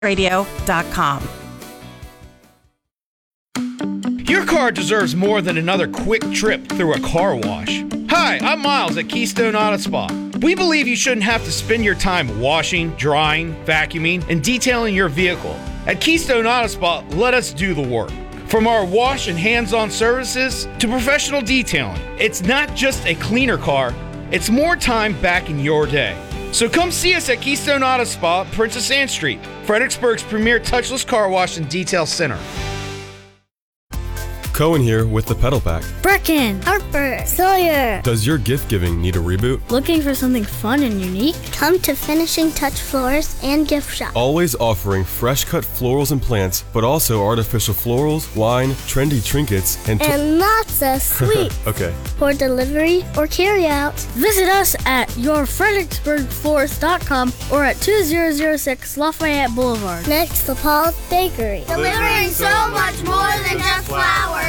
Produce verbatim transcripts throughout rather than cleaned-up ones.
radio dot com. Your car deserves more than another quick trip through a car wash. Hi, I'm Miles at Keystone Auto Spa. We believe you shouldn't have to spend your time washing, drying, vacuuming, and detailing your vehicle. At Keystone Auto Spa, let us do the work. From our wash and hands-on services to professional detailing, it's not just a cleaner car, it's more time back in your day. So come see us at Keystone Auto Spa, Princess Anne Street, Fredericksburg's premier touchless car wash and detail center. Cohen here with the Pedal Pack. Brecken, Harper, Sawyer. Does your gift giving need a reboot? Looking for something fun and unique? Come to Finishing Touch Florist and Gift Shop. Always offering fresh cut florals and plants, but also artificial florals, wine, trendy trinkets, and... T- and lots of sweets. Okay. For delivery or carry out. Visit us at your fredericksburg florist dot com or at two thousand six Lafayette Boulevard. Next to Paul's Bakery. Delivering so much more than just flowers.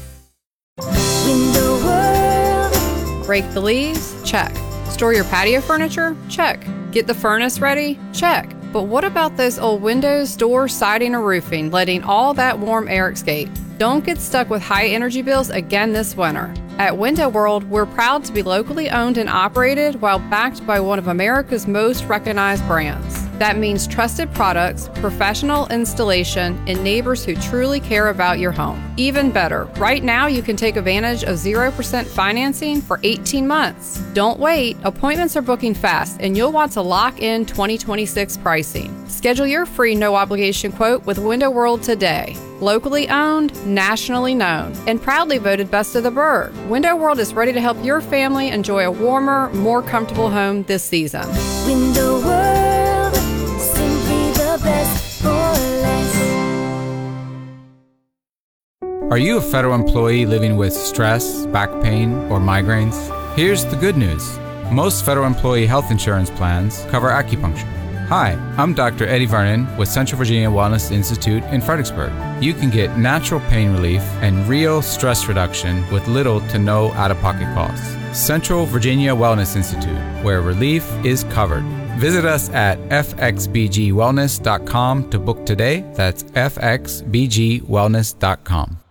Window World. Rake the leaves? Check. Store your patio furniture? Check. Get the furnace ready? Check. But what about those old windows, doors, siding, or roofing, letting all that warm air escape? Don't get stuck with high energy bills again this winter. At Window World, we're proud to be locally owned and operated while backed by one of America's most recognized brands. That means trusted products, professional installation, and neighbors who truly care about your home. Even better, right now you can take advantage of zero percent financing for eighteen months. Don't wait. Appointments are booking fast, and you'll want to lock in twenty twenty-six pricing. Schedule your free no-obligation quote with Window World today. Locally owned, nationally known, and proudly voted Best of the Burg, Window World is ready to help your family enjoy a warmer, more comfortable home this season. Window World, simply the best for less. Are you a federal employee living with stress, back pain, or migraines? Here's the good news. Most federal employee health insurance plans cover acupuncture. Hi, I'm Doctor Eddie Vernon with Central Virginia Wellness Institute in Fredericksburg. You can get natural pain relief and real stress reduction with little to no out-of-pocket costs. Central Virginia Wellness Institute, where relief is covered. Visit us at f x b g wellness dot com to book today. That's f x b g wellness dot com.